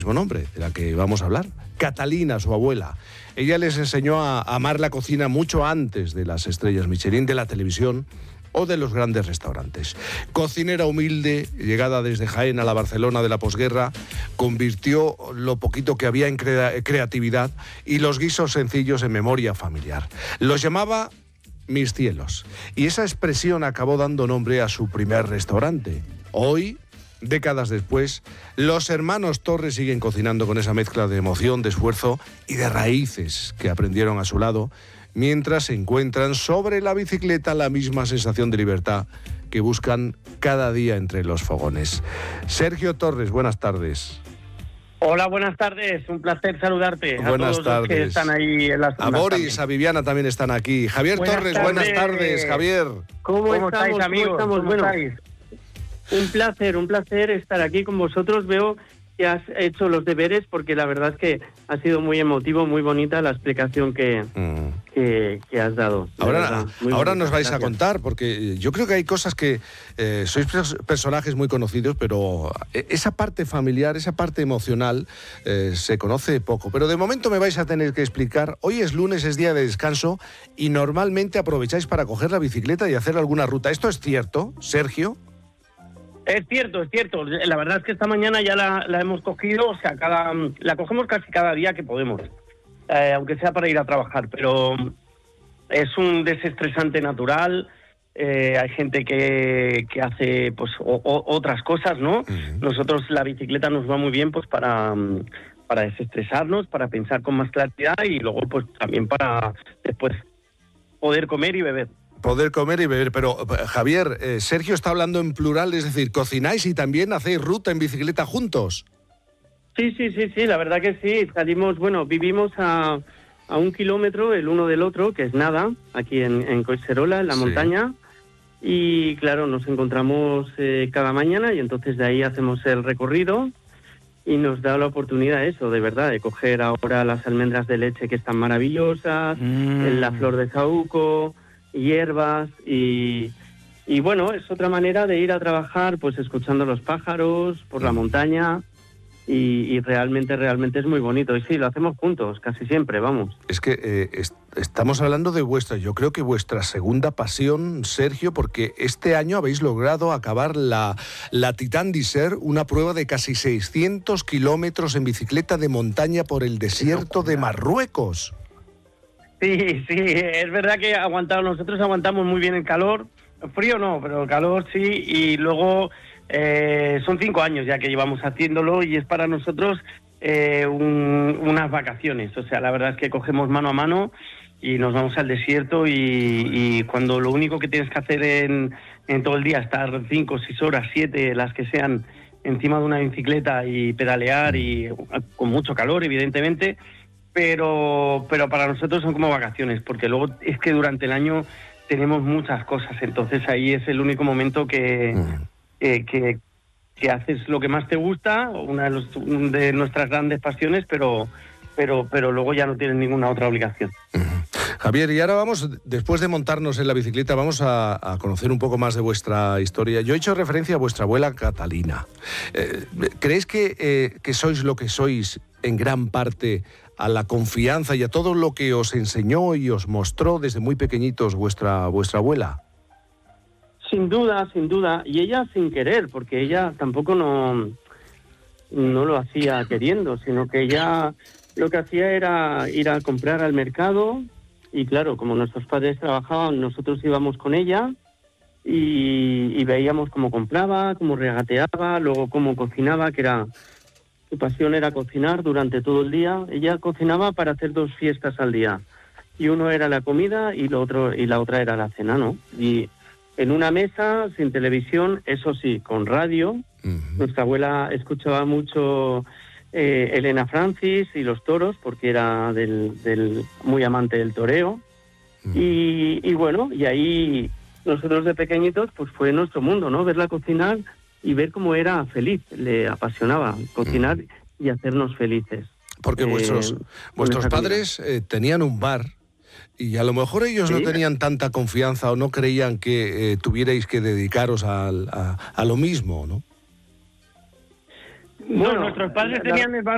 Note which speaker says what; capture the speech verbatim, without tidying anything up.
Speaker 1: mismo nombre, de la que vamos a hablar. Catalina, su abuela. Ella les enseñó a amar la cocina mucho antes de las estrellas Michelin, de la televisión o de los grandes restaurantes. Cocinera humilde, llegada desde Jaén a la Barcelona de la posguerra, convirtió lo poquito que había en crea- creatividad y los guisos sencillos en memoria familiar. Los llamaba mis cielos. Y esa expresión acabó dando nombre a su primer restaurante. Hoy, décadas después, los hermanos Torres siguen cocinando con esa mezcla de emoción, de esfuerzo y de raíces que aprendieron a su lado, mientras se encuentran sobre la bicicleta la misma sensación de libertad que buscan cada día entre los fogones. Sergio Torres, buenas tardes.
Speaker 2: Hola, buenas tardes. Un placer saludarte.
Speaker 1: Buenas
Speaker 2: a todos
Speaker 1: tardes.
Speaker 2: Los que están ahí en las
Speaker 1: A Boris, a Viviana también están aquí. Javier
Speaker 2: buenas
Speaker 1: Torres,
Speaker 2: tardes.
Speaker 1: buenas tardes, Javier.
Speaker 2: ¿Cómo, ¿Cómo estamos, estáis, amigos? ¿Cómo estamos?
Speaker 3: ¿Cómo
Speaker 2: bueno,
Speaker 3: estáis?
Speaker 2: Un placer, un placer estar aquí con vosotros. Veo que has hecho los deberes porque la verdad es que ha sido muy emotivo, muy bonita la explicación que, mm. que, que has dado.
Speaker 1: Ahora, ahora nos vais Gracias. a contar, porque yo creo que hay cosas que eh, sois personajes muy conocidos, pero esa parte familiar, esa parte emocional eh, se conoce poco. Pero de momento me vais a tener que explicar. Hoy es lunes, es día de descanso y normalmente aprovecháis para coger la bicicleta y hacer alguna ruta. ¿Esto es cierto, Sergio?
Speaker 2: Es cierto, es cierto. La verdad es que esta mañana ya la, la hemos cogido, o sea, cada la cogemos casi cada día que podemos, eh, aunque sea para ir a trabajar, pero es un desestresante natural. Eh, hay gente que, que hace pues o, o, otras cosas, ¿no? Uh-huh. Nosotros la bicicleta nos va muy bien pues para, para desestresarnos, para pensar con más claridad y luego pues también para después poder comer y beber.
Speaker 1: Poder comer y beber, pero Javier, eh, Sergio está hablando en plural, es decir, cocináis y también hacéis ruta en bicicleta juntos.
Speaker 2: Sí, sí, sí, sí, la verdad que sí, salimos, bueno, vivimos a, a un kilómetro el uno del otro, que es nada, aquí en, en Collserola, en la sí. montaña, y claro, nos encontramos eh, cada mañana y entonces de ahí hacemos el recorrido y nos da la oportunidad eso, de verdad, de coger ahora las almendras de leche que están maravillosas, mm. la flor de saúco, hierbas y, y bueno, es otra manera de ir a trabajar pues escuchando los pájaros por la montaña y, y realmente, realmente es muy bonito y sí, lo hacemos juntos, casi siempre, vamos.
Speaker 1: Es que eh, est- estamos hablando de vuestra, yo creo que vuestra segunda pasión, Sergio, porque este año habéis logrado acabar la, la Titan d'Isère, una prueba de casi seiscientos kilómetros en bicicleta de montaña por el desierto de Marruecos.
Speaker 2: Sí, sí, es verdad que aguantamos, nosotros aguantamos muy bien el calor, frío no, pero el calor sí, y luego eh, son cinco años ya que llevamos haciéndolo y es para nosotros eh, un, unas vacaciones, o sea, la verdad es que cogemos mano a mano y nos vamos al desierto y, y cuando lo único que tienes que hacer en, en todo el día, estar cinco, seis horas, siete, las que sean, encima de una bicicleta y pedalear y con mucho calor, evidentemente, pero pero para nosotros son como vacaciones, porque luego es que durante el año tenemos muchas cosas, entonces ahí es el único momento que, uh-huh. eh, que, que haces lo que más te gusta, una de, los, de nuestras grandes pasiones, pero, pero, pero luego ya no tienes ninguna otra obligación.
Speaker 1: Uh-huh. Javier, y ahora vamos, después de montarnos en la bicicleta, vamos a, a conocer un poco más de vuestra historia. Yo he hecho referencia a vuestra abuela Catalina. Eh, ¿Creéis que, eh, que sois lo que sois en gran parte a la confianza y a todo lo que os enseñó y os mostró desde muy pequeñitos vuestra vuestra abuela?
Speaker 2: Sin duda, sin duda. Y ella sin querer, porque ella tampoco no, no lo hacía queriendo, sino que ella lo que hacía era ir a comprar al mercado y claro, como nuestros padres trabajaban, nosotros íbamos con ella y, y veíamos cómo compraba, cómo regateaba, luego cómo cocinaba, que era... Su pasión era cocinar durante todo el día. Ella cocinaba para hacer dos fiestas al día. Y uno era la comida y, lo otro, y la otra era la cena, ¿no? Y en una mesa, sin televisión, eso sí, con radio. Uh-huh. Nuestra abuela escuchaba mucho eh, Elena Francis y los toros, porque era del, del muy amante del toreo. Uh-huh. Y, y bueno, y ahí nosotros de pequeñitos, pues fue nuestro mundo, ¿no? Verla cocinar y ver cómo era feliz, le apasionaba cocinar mm. y hacernos felices.
Speaker 1: Porque eh, vuestros, vuestros padres eh, tenían un bar y a lo mejor ellos ¿Sí? no tenían tanta confianza o no creían que eh, tuvierais que dedicaros a, a, a lo mismo, ¿no?
Speaker 2: Bueno, no, nuestros padres la, tenían el bar